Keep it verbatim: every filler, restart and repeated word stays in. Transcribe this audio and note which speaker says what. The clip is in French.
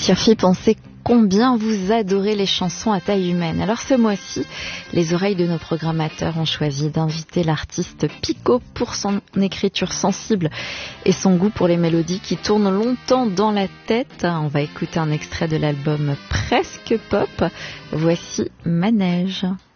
Speaker 1: Chère fille, pensez combien vous adorez les chansons à taille humaine. Alors ce mois-ci, les oreilles de nos programmateurs ont choisi d'inviter l'artiste Pico pour son écriture sensible et son goût pour les mélodies qui tournent longtemps dans la tête. On va écouter un extrait de l'album Presque Pop. Voici Manège.